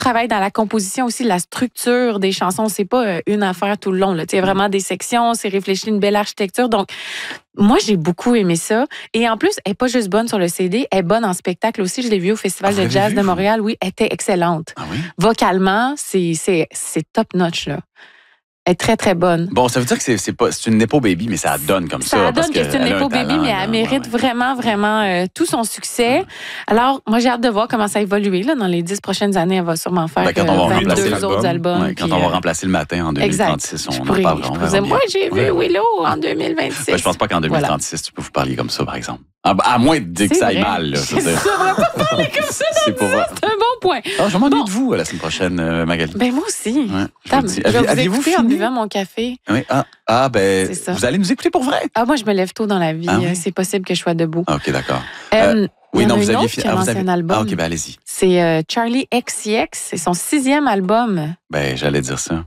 travail dans la composition aussi, la structure des chansons. C'est pas une affaire tout le long. Il y a vraiment des sections, c'est réfléchi, une belle architecture. Donc, moi, j'ai beaucoup aimé ça. Et en plus, elle n'est pas juste bonne sur le CD, elle est bonne en spectacle aussi. Je l'ai vue au Festival de jazz de Montréal. Oui, elle était excellente. Ah oui? Vocalement, c'est top-notch, là. Elle est très, très bonne. Bon, ça veut dire que c'est une Nepo Baby, mais ça donne comme ça. Ça donne que c'est une Nepo Baby, mais elle mérite vraiment, vraiment tout son succès. Alors, moi, j'ai hâte de voir comment ça va évoluer. Là. Dans les 10 prochaines années, elle va sûrement faire 22 autres albums. Quand on va remplacer le matin en 2036, on en parlera. Moi, j'ai vu Willow en 2026. Je pense pas qu'en 2036, tu peux vous parler comme ça, par exemple. À moins de dire que ça aille mal. Là, ça va pas parler comme ça. C'est un bon point. Je vais m'ennuyer de vous la semaine prochaine, Magali. Ben moi aussi. Ouais, je vais vous écouter en buvant mon café. Oui. Vous allez nous écouter pour vrai? Moi, je me lève tôt dans la vie. C'est possible que je sois debout. OK, d'accord. Oui, non, vous aviez lancé un album. OK, ben allez-y. C'est Charlie XCX. C'est son 6e album. Ben, j'allais dire ça.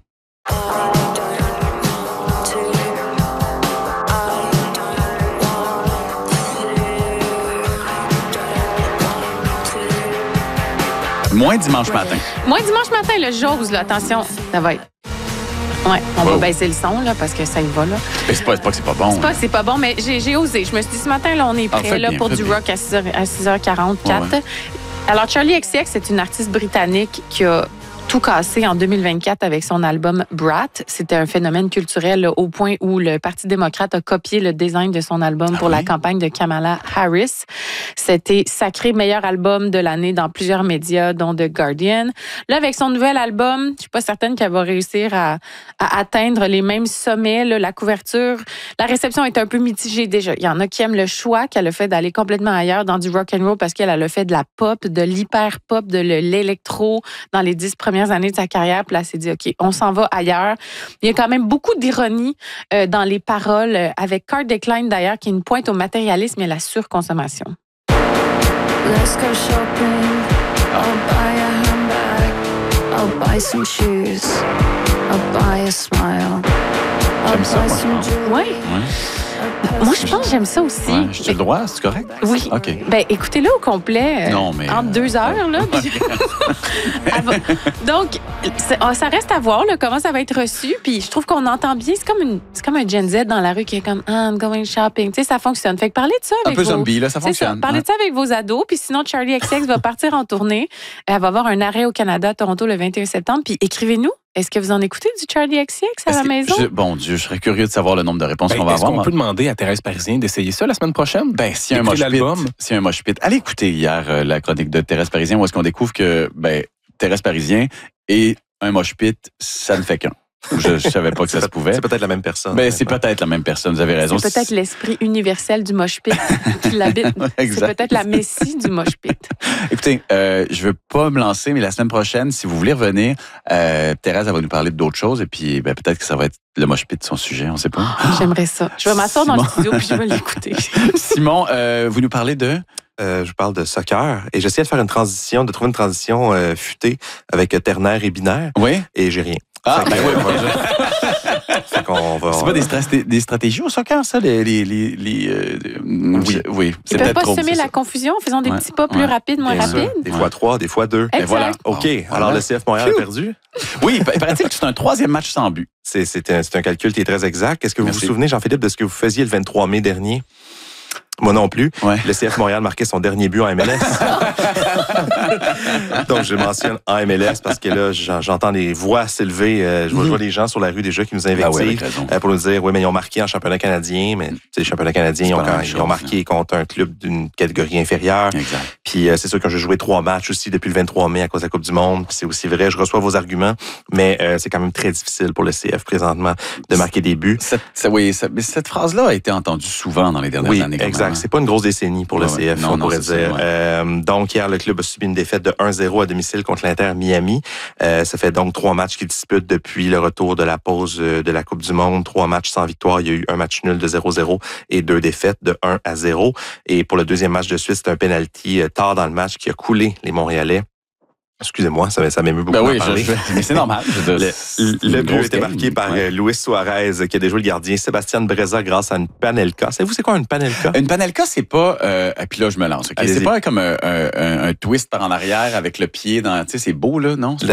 Moins dimanche matin. Moins dimanche matin, le j'ose, là. Attention, ça va être. Ouais, on va baisser le son, là, parce que ça y va, là. Mais c'est pas que c'est pas bon. C'est pas que c'est pas bon, mais j'ai osé. Je me suis dit, ce matin, là, on est prêt là, pour du rock à 6h44. Ouais. Alors, Charlie XCX, c'est une artiste britannique qui a tout cassé en 2024 avec son album Brat. C'était un phénomène culturel là, au point où le Parti démocrate a copié le design de son album pour la campagne de Kamala Harris. C'était sacré meilleur album de l'année dans plusieurs médias, dont The Guardian. Là, avec son nouvel album, je suis pas certaine qu'elle va réussir à atteindre les mêmes sommets. Là, la couverture, la réception est un peu mitigée déjà. Il y en a qui aiment le choix qu'elle a fait d'aller complètement ailleurs dans du rock and roll parce qu'elle a fait de la pop, de l'hyper pop, de l'électro dans les 10 premières années de sa carrière. Puis là, elle s'est dit, OK, on s'en va ailleurs. Il y a quand même beaucoup d'ironie dans les paroles, avec Card Decline d'ailleurs, qui est une pointe au matérialisme et à la surconsommation. Let's go shopping. I'll buy a handbag. I'll buy some shoes. I'll buy a smile. I'll buy some jewelry. Oui. Moi, je pense que j'aime ça aussi. Ouais, j'ai le droit, c'est correct? Oui. OK. Ben, écoutez-le au complet. Entre 2 heures, là. Donc, ça reste à voir, là, comment ça va être reçu. Puis, je trouve qu'on entend bien. C'est comme un Gen Z dans la rue qui est comme I'm going shopping. Tu sais, ça fonctionne. Fait que parlez de ça avec un peu zombie, là, ça fonctionne. Parlez de ça avec vos ados. Puis sinon, Charlie XCX va partir en tournée. Elle va avoir un arrêt au Canada, à Toronto, le 21 septembre. Puis, écrivez-nous. Est-ce que vous en écoutez du Charlie XCX à la maison? Bon Dieu, je serais curieux de savoir le nombre de réponses qu'on va avoir. Est-ce qu'on peut demander à Thérèse Parisien d'essayer ça la semaine prochaine? S'il y a un mosh pit. Allez écouter hier la chronique de Thérèse Parisien où est-ce qu'on découvre que Thérèse Parisien et un mosh pit, ça ne fait qu'un. Je savais pas que ça se pouvait. C'est peut-être la même personne. C'est peut-être la même personne, vous avez raison. C'est peut-être l'esprit universel du mosh pit qui l'habite. C'est peut-être la messie du mosh pit. Écoutez, je veux pas me lancer, mais la semaine prochaine, si vous voulez revenir, Thérèse, elle va nous parler d'autres choses et puis peut-être que ça va être le mosh pit de son sujet, on sait pas. J'aimerais ça. Je vais m'asseoir dans le studio puis je vais l'écouter. Simon, vous nous parlez de... je parle de soccer et j'essaie de faire de trouver une transition futée avec ternaire et binaire. Oui. Et j'ai rien. C'est pas des stratégies au soccer, ça? Oui. Ils peuvent pas semer la confusion en faisant des petits pas plus rapides, moins rapides? Des fois 3, des fois 2. Et voilà. OK. Alors, le CF Montréal a perdu? Oui, paraît-il que c'est un 3e match sans but. C'est un calcul qui est très exact. Est-ce que vous vous souvenez, Jean-Philippe, de ce que vous faisiez le 23 mai dernier? Moi non plus. Ouais. Le CF Montréal marquait son dernier but en MLS. Donc, je mentionne en MLS parce que là, j'entends des voix s'élever. Je vois les gens sur la rue déjà qui nous invectivent pour nous dire, oui, mais ils ont marqué en championnat canadien. Mais les championnats canadiens, ils ont marqué contre un club d'une catégorie inférieure. Exact. Puis c'est sûr que j'ai joué 3 matchs aussi depuis le 23 mai à cause de la Coupe du Monde. Puis c'est aussi vrai, je reçois vos arguments, mais c'est quand même très difficile pour le CF présentement de marquer des buts. Cette phrase-là a été entendue souvent dans les dernières années. Exact. C'est pas une grosse décennie pour le CF, on pourrait dire. Donc, hier, le club a subi une défaite de 1-0 à domicile contre l'Inter Miami. Ça fait donc 3 matchs qu'il dispute depuis le retour de la pause de la Coupe du Monde. 3 matchs sans victoire. Il y a eu un match nul de 0-0 et 2 défaites de 1-0. Et pour le deuxième match de suite, c'est un penalty tard dans le match qui a coulé les Montréalais. Excusez-moi, ça m'émeut beaucoup oui, parler. mais c'est normal. Le but a été marqué par Luis Suarez, qui a déjoué le gardien Sébastien Breza grâce à une panelka. Savez-vous c'est quoi une panelka? Une panelka, c'est pas... et puis là, je me lance. Okay? C'est pas comme un twist par en arrière avec le pied dans... Tu sais, c'est beau, là, non?